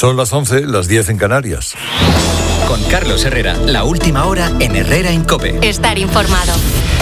Son las 11, las 10 en Canarias. Con Carlos Herrera, la última hora en Herrera en COPE. Estar informado.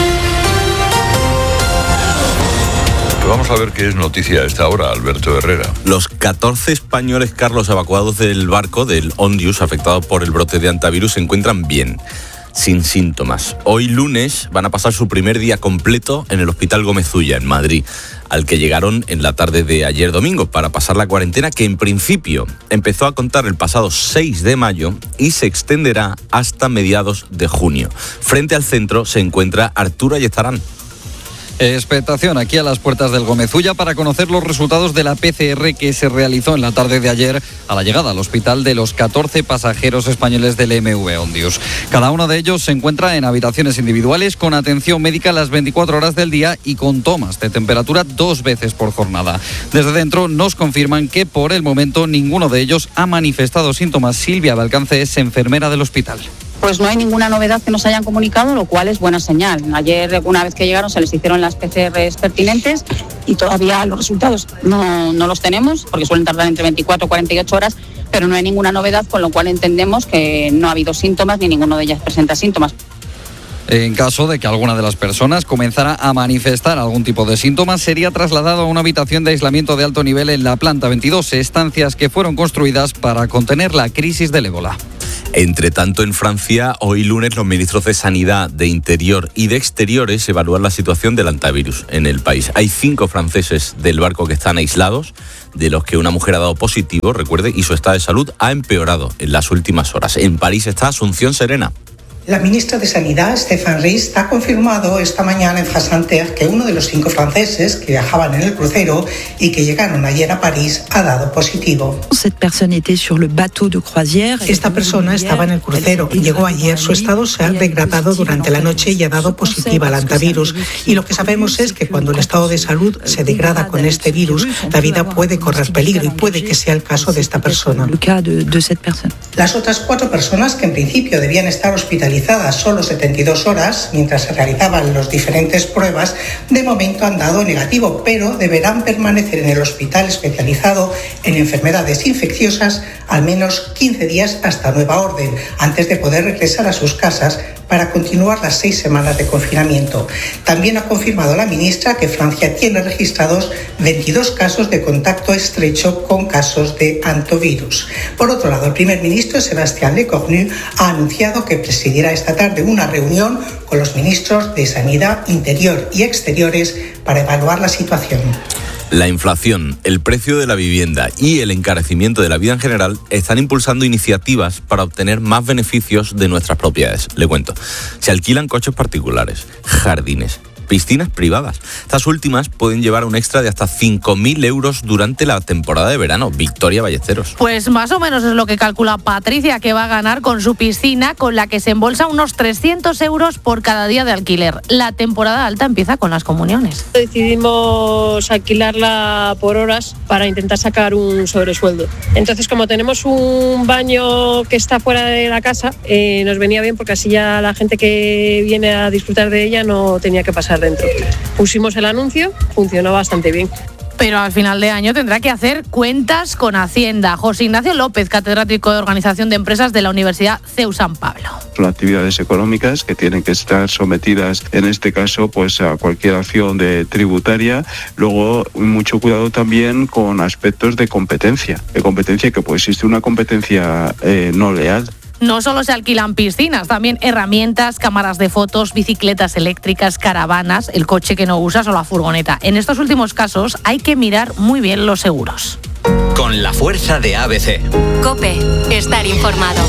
Vamos a ver qué es noticia a esta hora, Alberto Herrera. Los 14 españoles, Carlos, evacuados del barco del Ondius, afectados por el brote de hantavirus, se encuentran bien, sin síntomas. Hoy lunes van a pasar su primer día completo en el Hospital Gómez Ulla, en Madrid, al que llegaron en la tarde de ayer domingo para pasar la cuarentena, que en principio empezó a contar el pasado 6 de mayo y se extenderá hasta mediados de junio. Frente al centro se encuentra Arturo Ayestarán. Expectación aquí a las puertas del Gómez Ulla para conocer los resultados de la PCR que se realizó en la tarde de ayer a la llegada al hospital de los 14 pasajeros españoles del MV Ondius. Cada uno de ellos se encuentra en habitaciones individuales con atención médica las 24 horas del día y con tomas de temperatura 2 veces por jornada. Desde dentro nos confirman que por el momento ninguno de ellos ha manifestado síntomas. Silvia Balcance es enfermera del hospital. Pues no hay ninguna novedad que nos hayan comunicado, lo cual es buena señal. Ayer, una vez que llegaron, se les hicieron las PCRs pertinentes y todavía los resultados no los tenemos, porque suelen tardar entre 24 y 48 horas, pero no hay ninguna novedad, con lo cual entendemos que no ha habido síntomas ni ninguno de ellas presenta síntomas. En caso de que alguna de las personas comenzara a manifestar algún tipo de síntomas, sería trasladado a una habitación de aislamiento de alto nivel en la planta 22, estancias que fueron construidas para contener la crisis del ébola. Entre tanto, en Francia, hoy lunes, los ministros de Sanidad, de Interior y de Exteriores evalúan la situación del hantavirus en el país. Hay 5 franceses del barco que están aislados, de los que una mujer ha dado positivo, recuerde, y su estado de salud ha empeorado en las últimas horas. En París está Asunción Serena. La ministra de Sanidad, Stéphane Rist, ha confirmado esta mañana en France Inter que uno de los 5 franceses que viajaban en el crucero y que llegaron ayer a París ha dado positivo. Esta persona estaba en el crucero y llegó ayer. Su estado se ha degradado durante la noche y ha dado positiva al hantavirus. Y lo que sabemos es que cuando el estado de salud se degrada con este virus, la vida puede correr peligro y puede que sea el caso de esta persona. Las otras 4 personas que en principio debían estar hospitalizadas solo 72 horas, mientras se realizaban las diferentes pruebas, de momento han dado negativo, pero deberán permanecer en el hospital especializado en enfermedades infecciosas al menos 15 días hasta nueva orden, antes de poder regresar a sus casas para continuar las 6 semanas de confinamiento. También ha confirmado la ministra que Francia tiene registrados 22 casos de contacto estrecho con casos de hantavirus. Por otro lado, el primer ministro, Sébastien Lecornu, ha anunciado que presidirá esta tarde una reunión con los ministros de Sanidad, Interior y Exteriores para evaluar la situación. La inflación, el precio de la vivienda y el encarecimiento de la vida en general están impulsando iniciativas para obtener más beneficios de nuestras propiedades. Le cuento, se alquilan coches particulares, jardines, piscinas privadas. Estas últimas pueden llevar un extra de hasta 5.000 euros durante la temporada de verano. Victoria Ballesteros. Pues más o menos es lo que calcula Patricia, que va a ganar con su piscina, con la que se embolsa unos 300 euros por cada día de alquiler. La temporada alta empieza con las comuniones. Decidimos alquilarla por horas para intentar sacar un sobresueldo. Entonces, como tenemos un baño que está fuera de la casa, nos venía bien porque así ya la gente que viene a disfrutar de ella no tenía que pasar dentro. Pusimos el anuncio, funcionó bastante bien. Pero al final de año tendrá que hacer cuentas con Hacienda. José Ignacio López, catedrático de Organización de Empresas de la Universidad CEU San Pablo. Son actividades económicas que tienen que estar sometidas, en este caso, pues a cualquier acción tributaria. Luego, mucho cuidado también con aspectos de competencia que pues existe una competencia no leal. No solo se alquilan piscinas, también herramientas, cámaras de fotos, bicicletas eléctricas, caravanas, el coche que no usas o la furgoneta. En estos últimos casos hay que mirar muy bien los seguros. Con la fuerza de ABC. COPE, estar informado.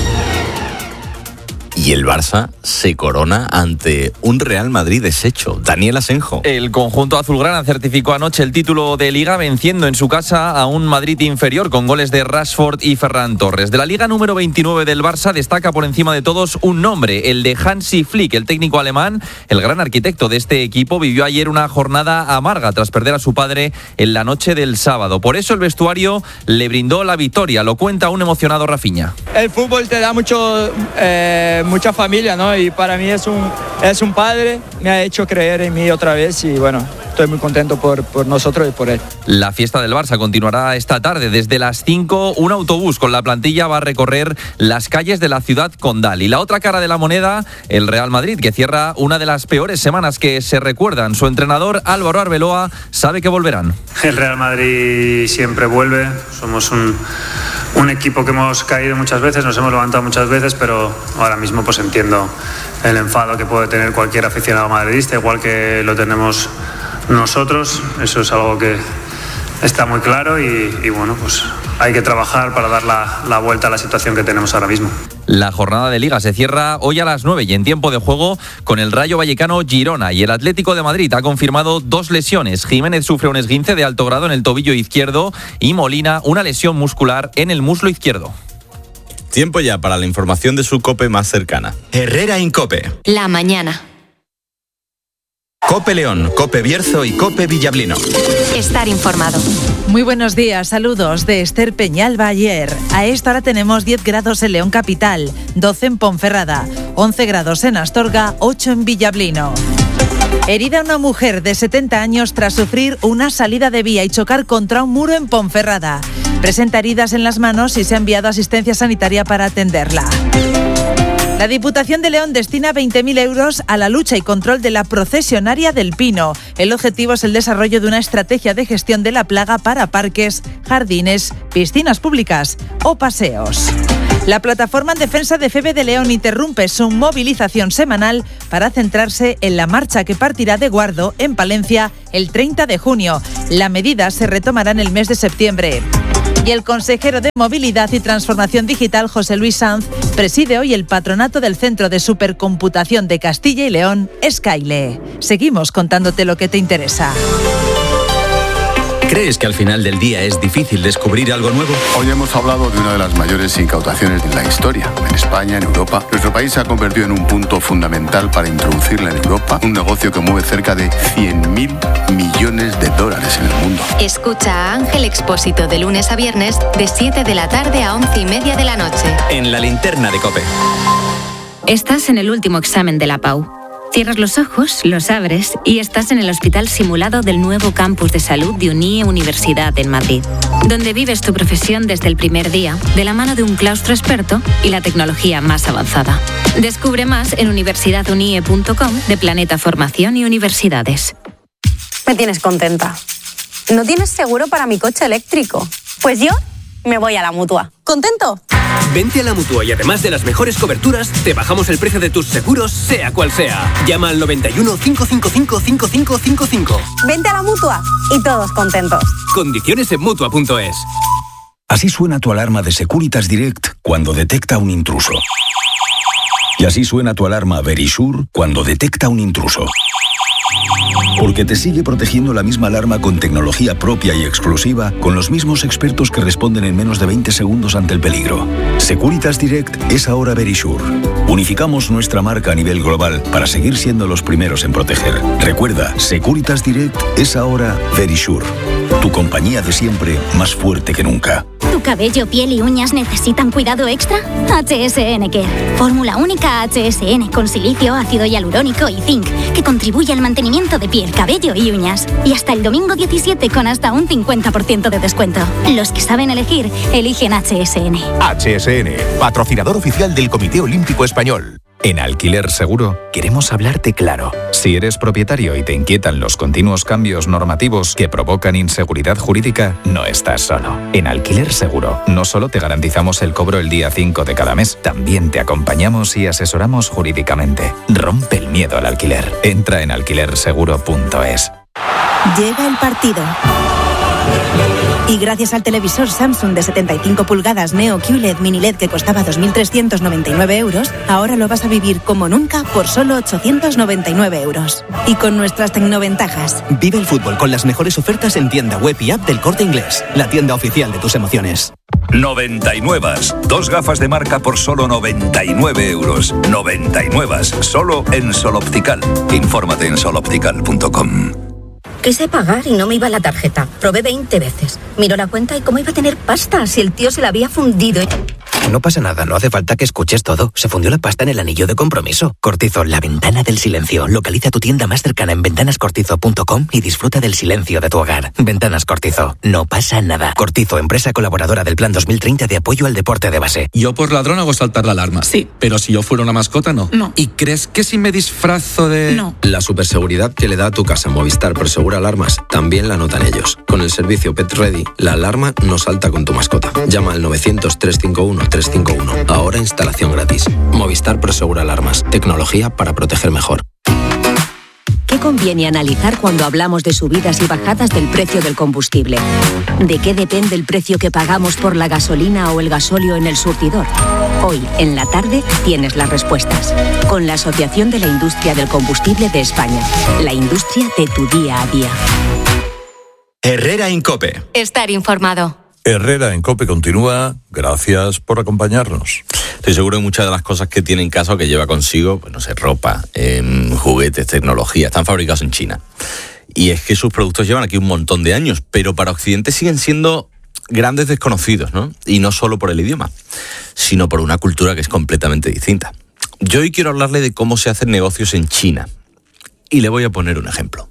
Y el Barça se corona ante un Real Madrid deshecho. Daniel Asenjo. El conjunto azulgrana certificó anoche el título de Liga venciendo en su casa a un Madrid inferior con goles de Rashford y Ferran Torres. De la Liga número 29 del Barça destaca por encima de todos un nombre, el de Hansi Flick. El técnico alemán, el gran arquitecto de este equipo, vivió ayer una jornada amarga tras perder a su padre en la noche del sábado. Por eso el vestuario le brindó la victoria. Lo cuenta un emocionado Rafinha. El fútbol te da mucha familia, ¿no? Y para mí es un padre, me ha hecho creer en mí otra vez y bueno, estoy muy contento por nosotros y por él. La fiesta del Barça continuará esta tarde. Desde las 5, un autobús con la plantilla va a recorrer las calles de la ciudad condal. Y la otra cara de la moneda, el Real Madrid, que cierra una de las peores semanas que se recuerdan. Su entrenador, Álvaro Arbeloa, sabe que volverán. El Real Madrid siempre vuelve. Somos un equipo que hemos caído muchas veces, nos hemos levantado muchas veces, pero ahora mismo pues entiendo el enfado que puede tener cualquier aficionado madridista, igual que lo tenemos nosotros. Eso es algo que está muy claro y bueno, pues hay que trabajar para dar la vuelta a la situación que tenemos ahora mismo. La jornada de Liga se cierra hoy a las 9 y en tiempo de juego con el Rayo Vallecano Girona, y el Atlético de Madrid ha confirmado 2 lesiones. Jiménez sufre un esguince de alto grado en el tobillo izquierdo y Molina una lesión muscular en el muslo izquierdo. Tiempo ya para la información de su COPE más cercana. Herrera Incope. La mañana. COPE León, COPE Bierzo y COPE Villablino. Estar informado. Muy buenos días, saludos de Esther Peñalba ayer. A esta hora tenemos 10 grados en León Capital, 12 en Ponferrada, 11 grados en Astorga, 8 en Villablino. Herida una mujer de 70 años tras sufrir una salida de vía y chocar contra un muro en Ponferrada. Presenta heridas en las manos y se ha enviado asistencia sanitaria para atenderla. La Diputación de León destina 20.000 euros a la lucha y control de la procesionaria del pino. El objetivo es el desarrollo de una estrategia de gestión de la plaga para parques, jardines, piscinas públicas o paseos. La plataforma en defensa de Febe de León interrumpe su movilización semanal para centrarse en la marcha que partirá de Guardo, en Palencia, el 30 de junio. La medida se retomará en el mes de septiembre. Y el consejero de Movilidad y Transformación Digital, José Luis Sanz, preside hoy el patronato del Centro de Supercomputación de Castilla y León, Skyle. Seguimos contándote lo que te interesa. ¿Crees que al final del día es difícil descubrir algo nuevo? Hoy hemos hablado de una de las mayores incautaciones de la historia. En España, en Europa, nuestro país se ha convertido en un punto fundamental para introducirla en Europa, un negocio que mueve cerca de 100.000 millones de dólares en el mundo. Escucha a Ángel Expósito de lunes a viernes de 7 de la tarde a 11:30 de la noche. En la linterna de COPE. Estás en el último examen de la PAU. Cierras los ojos, los abres y estás en el hospital simulado del nuevo campus de salud de UNIE Universidad en Madrid, donde vives tu profesión desde el primer día, de la mano de un claustro experto y la tecnología más avanzada. Descubre más en universidadunie.com de Planeta Formación y Universidades. Me tienes contenta. ¿No tienes seguro para mi coche eléctrico? Pues yo me voy a la Mutua. ¿Contento? Vente a la Mutua y además de las mejores coberturas, te bajamos el precio de tus seguros, sea cual sea. Llama al 91 555 5555. Vente a la Mutua y todos contentos. Condiciones en Mutua.es. Así suena tu alarma de Securitas Direct cuando detecta un intruso. Y así suena tu alarma Verisure cuando detecta un intruso. Porque te sigue protegiendo la misma alarma con tecnología propia y exclusiva, con los mismos expertos que responden en menos de 20 segundos ante el peligro. Securitas Direct es ahora Verisure. Unificamos nuestra marca a nivel global para seguir siendo los primeros en proteger. Recuerda, Securitas Direct es ahora Verisure. Tu compañía de siempre, más fuerte que nunca. ¿Tu cabello, piel y uñas necesitan cuidado extra? HSN Care. Fórmula única HSN con silicio, ácido hialurónico y zinc, que contribuye al mantenimiento de piel, cabello y uñas. Y hasta el domingo 17 con hasta un 50% de descuento. Los que saben elegir, eligen HSN. HSN, patrocinador oficial del Comité Olímpico Español. En Alquiler Seguro queremos hablarte claro. Si eres propietario y te inquietan los continuos cambios normativos que provocan inseguridad jurídica, no estás solo. En Alquiler Seguro no solo te garantizamos el cobro el día 5 de cada mes, también te acompañamos y asesoramos jurídicamente. Rompe el miedo al alquiler. Entra en alquilerseguro.es. Llega el partido. Y gracias al televisor Samsung de 75 pulgadas Neo QLED Mini LED que costaba 2.399 euros, ahora lo vas a vivir como nunca por solo 899 euros. Y con nuestras tecnoventajas. Vive el fútbol con las mejores ofertas en tienda web y app del Corte Inglés, la tienda oficial de tus emociones. 99. 2 gafas de marca por solo 99 euros. 99. Solo en Sol Optical. Infórmate en soloptical.com. Quise pagar y no me iba la tarjeta. Probé 20 veces. Miró la cuenta y cómo iba a tener pasta si el tío se la había fundido. No pasa nada, no hace falta que escuches todo. Se fundió la pasta en el anillo de compromiso. Cortizo, la ventana del silencio. Localiza tu tienda más cercana en ventanascortizo.com y disfruta del silencio de tu hogar. Ventanas Cortizo, no pasa nada. Cortizo, empresa colaboradora del Plan 2030 de apoyo al deporte de base. Yo por ladrón hago saltar la alarma. Sí. Pero si yo fuera una mascota, no. No. ¿Y crees que si me disfrazo de...? No. La superseguridad que le da a tu casa Movistar Prosegura Alarmas también la notan ellos. Con el servicio Pet Ready, la alarma no salta con tu mascota. Llama al 900-351-351. Ahora instalación gratis. Movistar Prosegura Alarmas. Tecnología para proteger mejor. ¿Qué conviene analizar cuando hablamos de subidas y bajadas del precio del combustible? ¿De qué depende el precio que pagamos por la gasolina o el gasóleo en el surtidor? Hoy, en la tarde, tienes las respuestas. Con la Asociación de la Industria del Combustible de España. La industria de tu día a día. Herrera Incope. Estar informado. Herrera en COPE continúa. Gracias por acompañarnos. Estoy seguro que muchas de las cosas que tiene en casa o que lleva consigo, pues no sé, ropa, juguetes, tecnología, están fabricados en China. Y es que sus productos llevan aquí un montón de años, pero para Occidente siguen siendo grandes desconocidos, ¿no? Y no solo por el idioma, sino por una cultura que es completamente distinta. Yo hoy quiero hablarle de cómo se hacen negocios en China. Y le voy a poner un ejemplo.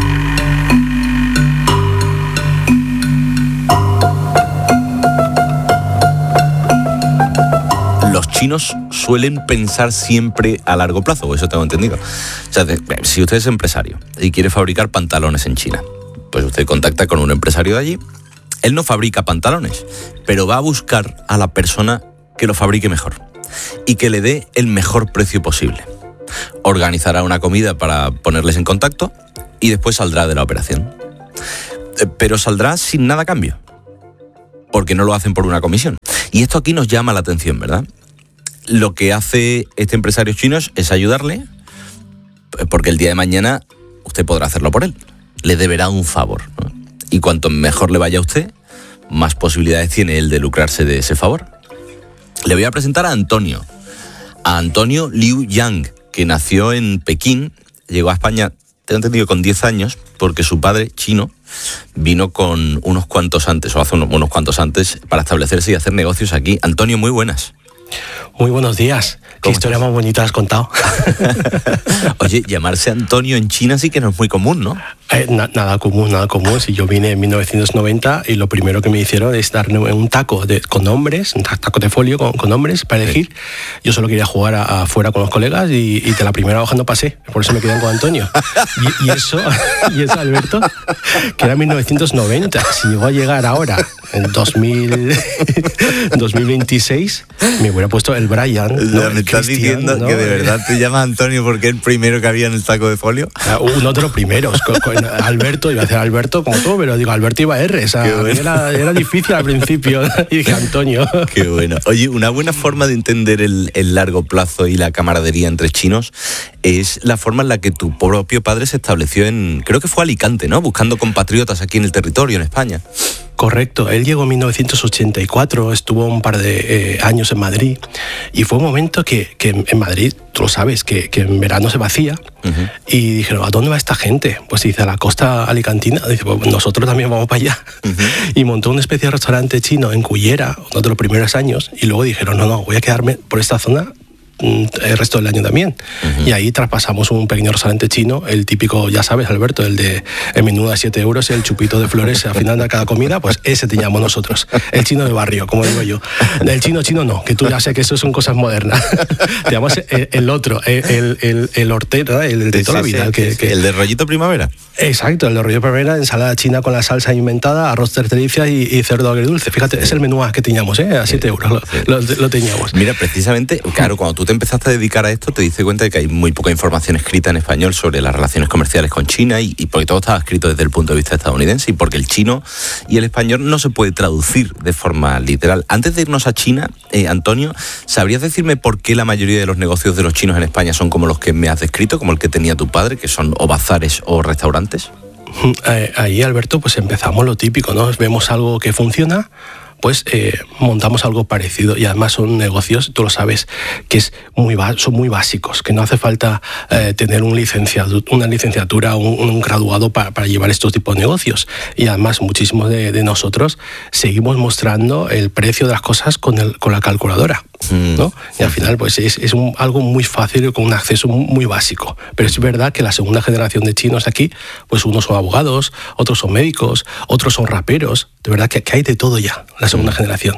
Los chinos suelen pensar siempre a largo plazo, o eso tengo entendido. O sea, si usted es empresario y quiere fabricar pantalones en China, pues usted contacta con un empresario de allí. Él no fabrica pantalones, pero va a buscar a la persona que lo fabrique mejor y que le dé el mejor precio posible. Organizará una comida para ponerles en contacto y después saldrá de la operación. Pero saldrá sin nada a cambio, porque no lo hacen por una comisión. Y esto aquí nos llama la atención, ¿verdad? Lo que hace este empresario chino es ayudarle, porque el día de mañana usted podrá hacerlo por él. Le deberá un favor, ¿no? Y cuanto mejor le vaya a usted, más posibilidades tiene él de lucrarse de ese favor. Le voy a presentar a Antonio Liu Yang, que nació en Pekín, llegó a España, tengo entendido, con 10 años, porque su padre, chino, vino con unos cuantos antes para establecerse y hacer negocios aquí. Antonio, muy buenas. Muy buenos días. Qué historia más bonita has contado. Oye, llamarse Antonio en China sí que no es muy común, ¿no? Nada común. Si yo vine en 1990 y lo primero que me hicieron es darme un taco con nombres, un taco de folio con nombres para elegir. Sí. Yo solo quería jugar afuera con los colegas y de la primera hoja no pasé. Por eso me quedé con Antonio. Y eso, Alberto, que era 1990. Si llegó a llegar ahora, en 2026, me hubiera puesto el Brian. ¿No? ¿Me estás diciendo, ¿no?, que de verdad te llamas Antonio porque es el primero que había en el taco de folio? Uno de los primeros. Con Alberto, iba a decir Alberto como tú, pero digo, Alberto iba R. O sea, bueno. era difícil al principio. Y dije, Antonio. Qué bueno. Oye, una buena forma de entender el largo plazo y la camaradería entre chinos es la forma en la que tu propio padre se estableció creo que fue Alicante, ¿no? Buscando compatriotas aquí en el territorio, en España. Correcto, él llegó en 1984, estuvo un par de años en Madrid y fue un momento que en Madrid, tú lo sabes, que en verano se vacía. Uh-huh. Y dijeron, ¿a dónde va esta gente? Pues dice, a la costa alicantina. Dice, pues nosotros también vamos para allá. Uh-huh. Y montó una especie de restaurante chino en Cullera, uno de los primeros años, y luego dijeron, no, voy a quedarme por esta zona el resto del año también. Uh-huh. Y ahí traspasamos un pequeño restaurante chino, el típico, ya sabes, Alberto, el de el menú de 7 euros y el chupito de flores al final de cada comida, pues ese teníamos nosotros, el chino de barrio, como digo yo. El chino no, que tú ya sé que eso son cosas modernas. Teníamos el otro, el hortera, el de toda la vida. El de rollito primavera. Exacto, el de rollito primavera, ensalada china con la salsa inventada, arroz tercericia y cerdo agridulce. Fíjate, es el menú que teníamos, a 7 euros, lo teníamos. Mira, precisamente, claro, cuando tú te empezaste a dedicar a esto, te diste cuenta de que hay muy poca información escrita en español sobre las relaciones comerciales con China y porque todo estaba escrito desde el punto de vista estadounidense y porque el chino y el español no se puede traducir de forma literal. Antes de irnos a China, Antonio, ¿sabrías decirme por qué la mayoría de los negocios de los chinos en España son como los que me has descrito, como el que tenía tu padre, que son o bazares o restaurantes? Ahí, Alberto, pues empezamos lo típico, ¿no? Vemos algo que funciona, pues montamos algo parecido. Y además son negocios, tú lo sabes, que son muy básicos, que no hace falta tener una licenciatura, un graduado para llevar estos tipos de negocios. Y además muchísimos de nosotros seguimos mostrando el precio de las cosas con la calculadora, ¿no? Y al final pues es algo muy fácil, con un acceso muy básico. Pero es verdad que la segunda generación de chinos aquí, pues unos son abogados, otros son médicos, otros son raperos. De verdad que hay de todo ya, la segunda generación.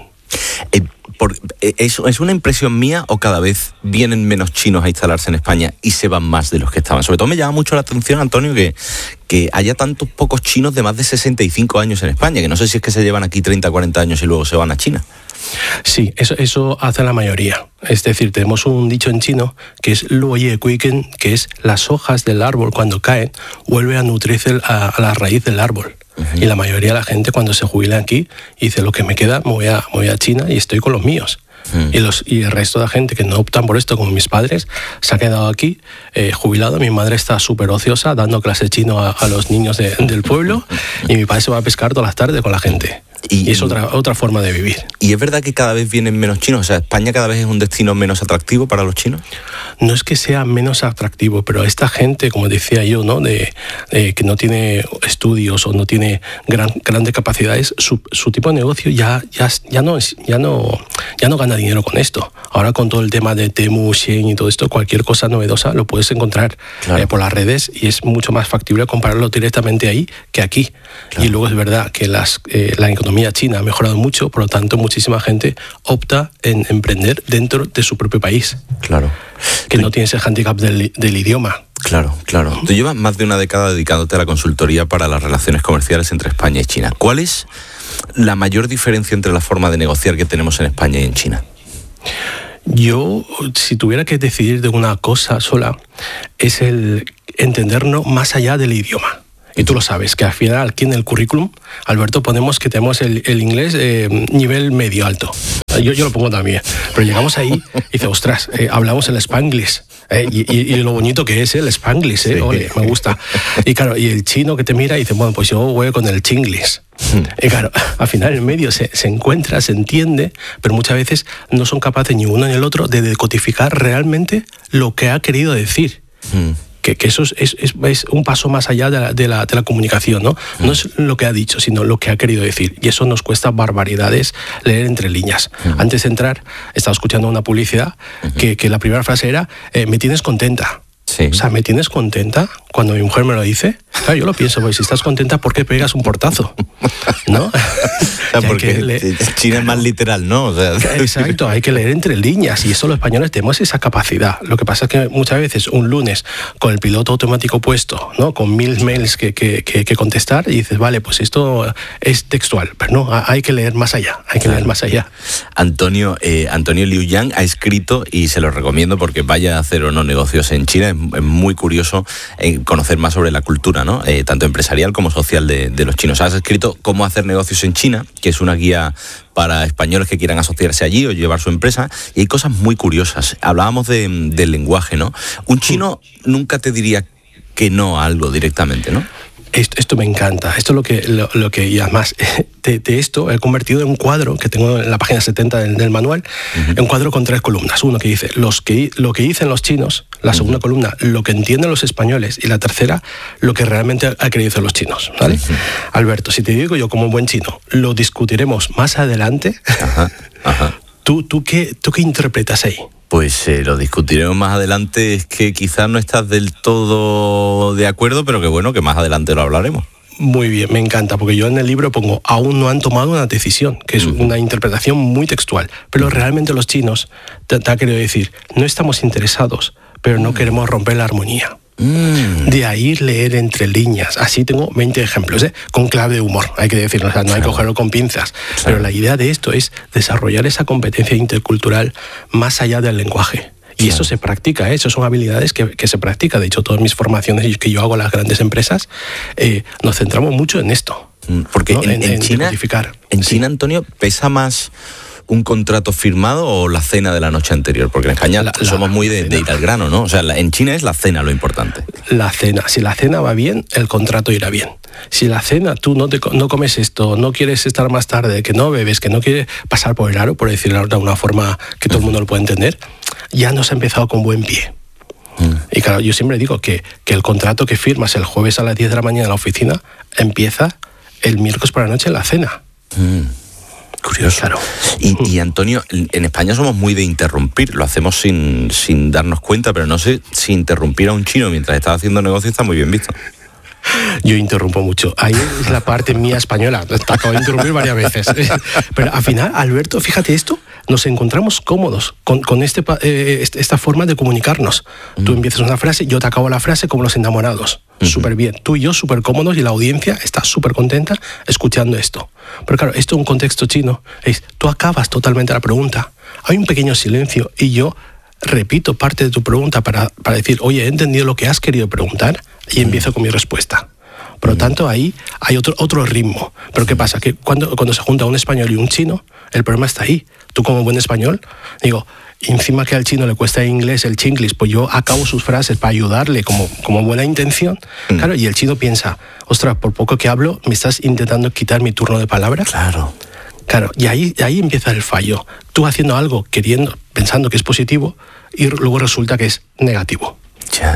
¿Es una impresión mía o cada vez vienen menos chinos a instalarse en España y se van más de los que estaban? Sobre todo me llama mucho la atención, Antonio, que haya tantos pocos chinos de más de 65 años en España, que no sé si es que se llevan aquí 30, 40 años y luego se van a China. Sí, eso hace la mayoría. Es decir, tenemos un dicho en chino que es luo ye gui gen, que es las hojas del árbol cuando caen vuelven a nutrirse a la raíz del árbol. Y la mayoría de la gente cuando se jubila aquí dice, lo que me queda me voy a China y estoy con los míos. Y el resto de la gente que no optan por esto, como mis padres, se ha quedado aquí jubilado. Mi madre está súper ociosa dando clase chino a los niños del pueblo, y mi padre se va a pescar todas las tardes con la gente. Y es otra forma de vivir. ¿Y es verdad que cada vez vienen menos chinos? O sea, ¿España cada vez es un destino menos atractivo para los chinos? No es que sea menos atractivo, pero esta gente, como decía yo, ¿no? Que no tiene estudios o no tiene grandes capacidades, su tipo de negocio ya no gana dinero con esto. Ahora con todo el tema de Temu, Shein y todo esto, cualquier cosa novedosa lo puedes encontrar por las redes, y es mucho más factible comprarlo directamente ahí que aquí. Claro. Y luego es verdad que la economía china ha mejorado mucho, por lo tanto muchísima gente opta en emprender dentro de su propio país. Claro. Que no tiene ese hándicap del idioma. Claro, claro. Tú llevas más de una década dedicándote a la consultoría para las relaciones comerciales entre España y China. ¿Cuál es la mayor diferencia entre la forma de negociar que tenemos en España y en China? Yo, si tuviera que decidir de una cosa sola, es el entendernos más allá del idioma. Y tú lo sabes, que al final aquí en el currículum, Alberto, ponemos que tenemos el inglés nivel medio alto. Yo lo pongo también. Pero llegamos ahí y dice, ostras, hablamos el Spanglish. Y lo bonito que es el Spanglish, sí. Ole, me gusta. Y claro, y el chino que te mira y dice, bueno, pues yo voy con el Chinglish. Y claro, al final en medio se encuentra, se entiende, pero muchas veces no son capaces ni uno ni el otro de decodificar realmente lo que ha querido decir. Que eso es un paso más allá de la comunicación, ¿no? No es lo que ha dicho, sino lo que ha querido decir. Y eso nos cuesta barbaridades leer entre líneas. Antes de entrar, estaba escuchando una publicidad que la primera frase era, me tienes contenta. Sí. O sea, ¿me tienes contenta? Cuando mi mujer me lo dice, claro, yo lo pienso, pues si estás contenta, ¿por qué pegas un portazo? ¿No? O sea, porque China es más literal, ¿no? O sea, exacto, hay que leer entre líneas, y eso los españoles tenemos esa capacidad. Lo que pasa es que muchas veces un lunes con el piloto automático puesto, ¿no? Con 1000 mails que contestar, y dices, vale, pues esto es textual, pero no, hay que leer más allá, leer más allá. Antonio Liu Yang ha escrito, y se lo recomiendo porque vaya a hacer o no negocios en China, es muy curioso conocer más sobre la cultura, ¿no? Tanto empresarial como social de los chinos. Has escrito Cómo hacer negocios en China, que es una guía para españoles que quieran asociarse allí o llevar su empresa, y hay cosas muy curiosas. Hablábamos del lenguaje, ¿no? Un chino nunca te diría que no a algo directamente, ¿no? Esto me encanta. Esto es lo que y además de esto he convertido en un cuadro que tengo en la página 70 del manual, un cuadro con 3 columnas. Uno que dice lo que dicen los chinos, la segunda columna lo que entienden los españoles, y la tercera lo que realmente ha querido decir los chinos, ¿vale? Alberto, si te digo yo como buen chino, lo discutiremos más adelante. ¿Tú qué interpretas ahí? Pues lo discutiremos más adelante. Es que quizás no estás del todo de acuerdo, pero que bueno, que más adelante lo hablaremos. Muy bien, me encanta, porque yo en el libro pongo, aún no han tomado una decisión, que es una interpretación muy textual, pero realmente los chinos te han querido decir, no estamos interesados, pero no queremos romper la armonía. De ahí leer entre líneas. Así tengo 20 ejemplos, con clave de humor, hay que decirlo, o sea, no hay que cogerlo con pinzas. Pero la idea de esto es desarrollar esa competencia intercultural más allá del lenguaje. Y eso se practica, eso son habilidades que se practica. De hecho, todas mis formaciones que yo hago en las grandes empresas, nos centramos mucho en esto. Porque ¿no? en China, Antonio, pesa más un contrato firmado o la cena de la noche anterior? Porque en España somos muy de ir al grano, ¿no? O sea, en China es la cena lo importante. La cena. Si la cena va bien, el contrato irá bien. Si la cena, tú no comes esto, no quieres estar más tarde, que no bebes, que no quieres pasar por el aro, por decirlo de una forma que todo el mundo lo pueda entender, ya no se ha empezado con buen pie. Y claro, yo siempre digo que el contrato que firmas el jueves a las 10 de la mañana en la oficina empieza el miércoles por la noche en la cena. Curioso. Claro. Y Antonio, en España somos muy de interrumpir, lo hacemos sin darnos cuenta, pero no sé si interrumpir a un chino mientras está haciendo negocio está muy bien visto. Yo interrumpo mucho. Ahí es la parte mía española. Te acabo de interrumpir varias veces. Pero al final, Alberto, fíjate esto, nos encontramos cómodos con esta forma de comunicarnos. Tú empiezas una frase, yo te acabo la frase como los enamorados. Súper bien. Tú y yo súper cómodos y la audiencia está súper contenta escuchando esto. Pero claro, esto en un contexto chino es, tú acabas totalmente la pregunta. Hay un pequeño silencio y yo repito parte de tu pregunta para decir, oye, he entendido lo que has querido preguntar y empiezo con mi respuesta. Por lo tanto, ahí hay otro ritmo. Pero ¿qué pasa? Que cuando se junta un español y un chino, el problema está ahí. Tú como buen español, digo, encima que al chino le cuesta inglés el chinglish, pues yo acabo sus frases para ayudarle como buena intención. Claro, y el chino piensa, ostras, por poco que hablo, me estás intentando quitar mi turno de palabra. Claro, y ahí empieza el fallo. Tú haciendo algo, pensando que es positivo, y luego resulta que es negativo. Ya.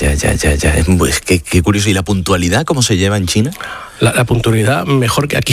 Pues qué curioso. ¿Y la puntualidad cómo se lleva en China? La puntualidad mejor que aquí.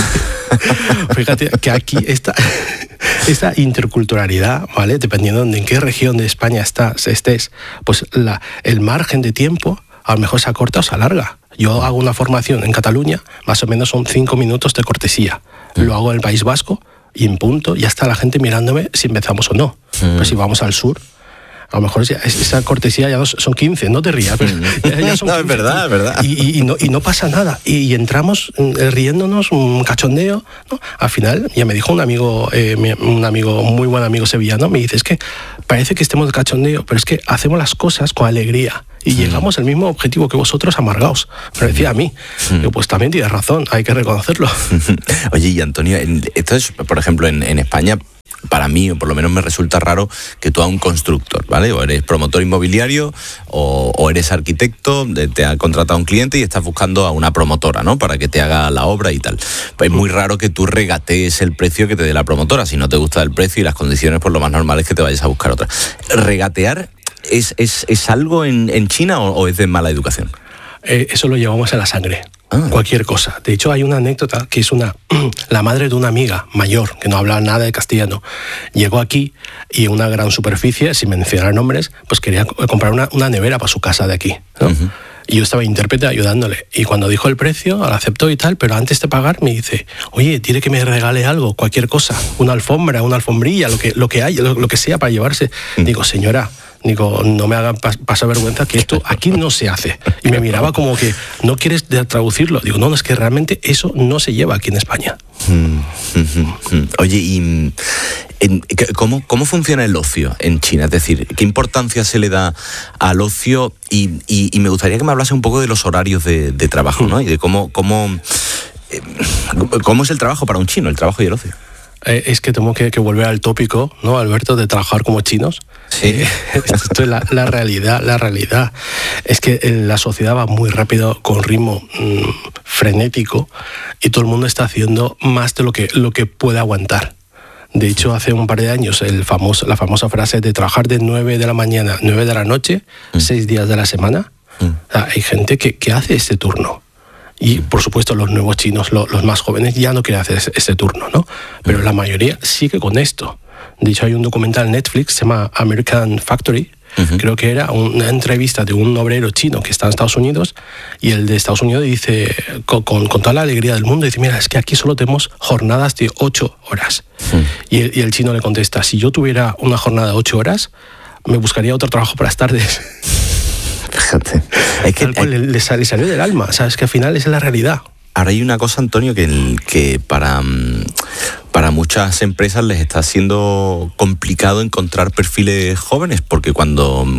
Fíjate que aquí esta interculturalidad, ¿vale? Dependiendo de en qué región de España estés, pues el margen de tiempo a lo mejor se acorta o se alarga. Yo hago una formación en Cataluña, más o menos son 5 minutos de cortesía. Lo hago en el País Vasco y en punto ya está la gente mirándome si empezamos o no. Pero si vamos al sur, a lo mejor esa cortesía ya son 15, no te rías. Pero ya son 15, es verdad. Y no pasa nada. Y entramos riéndonos, un cachondeo, ¿no? Al final, ya me dijo un amigo, muy buen amigo sevillano, me dice, es que parece que estemos de cachondeo, pero es que hacemos las cosas con alegría. Y llegamos al mismo objetivo que vosotros, amargaos. Me decía a mí. Yo, pues también tienes razón, hay que reconocerlo. Oye, y Antonio, esto es, por ejemplo, en España, para mí, o por lo menos me resulta raro que tú a un constructor, ¿vale? O eres promotor inmobiliario o eres arquitecto, te ha contratado un cliente y estás buscando a una promotora, ¿no? Para que te haga la obra y tal. Pues es muy raro que tú regatees el precio que te dé la promotora. Si no te gusta el precio y las condiciones, pues lo más normal es que te vayas a buscar otra. ¿Regatear es algo en China o es de mala educación? Eso lo llevamos en la sangre. Cualquier cosa. De hecho, hay una anécdota que es la madre de una amiga mayor que no hablaba nada de castellano. Llegó aquí y en una gran superficie, sin mencionar nombres, pues quería comprar una nevera para su casa de aquí, ¿no? Y yo estaba intérprete ayudándole. Y cuando dijo el precio, la aceptó y tal, pero antes de pagar me dice, oye, dile que me regale algo, cualquier cosa, una alfombra, una alfombrilla, lo que hay, lo que sea para llevarse. Digo, señora, no me hagan pasar vergüenza, que esto aquí no se hace. Y me miraba como que, ¿no quieres traducirlo? Digo, no, es que realmente eso no se lleva aquí en España. Oye, ¿y cómo funciona el ocio en China? Es decir, ¿qué importancia se le da al ocio? Y me gustaría que me hablase un poco de los horarios de trabajo, ¿no? Y de cómo es el trabajo para un chino, el trabajo y el ocio. Es que tengo que volver al tópico, ¿no, Alberto, de trabajar como chinos? Sí. Esto es la realidad. La realidad es que la sociedad va muy rápido, con ritmo frenético, y todo el mundo está haciendo más de lo que puede aguantar. De hecho, hace un par de años, la famosa frase de trabajar de 9 de la mañana, 9 de la noche, 6 días de la semana. O sea, hay gente que hace este turno. Y, por supuesto, los nuevos chinos, los más jóvenes, ya no quieren hacer este turno, ¿no? Pero la mayoría sigue con esto. De hecho, hay un documental en Netflix, se llama American Factory. Creo que era una entrevista de un obrero chino que está en Estados Unidos, y el de Estados Unidos dice, con toda la alegría del mundo, dice, mira, es que aquí solo tenemos jornadas de 8 horas. Y el chino le contesta, si yo tuviera una jornada de 8 horas, me buscaría otro trabajo para las tardes. Fíjate. Es que le salió del alma, ¿sabes? Que al final es la realidad. Ahora hay una cosa, Antonio, que para muchas empresas les está siendo complicado encontrar perfiles jóvenes, porque cuando